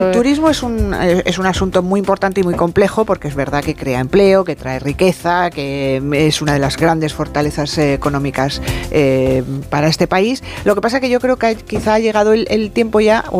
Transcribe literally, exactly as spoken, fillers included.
El turismo es un, es un asunto muy importante y muy complejo porque es verdad que crea empleo, que trae riqueza, que es una de las grandes fortalezas eh, económicas eh, para este país. Lo que pasa es que yo creo que quizá ha llegado el, el tiempo ya,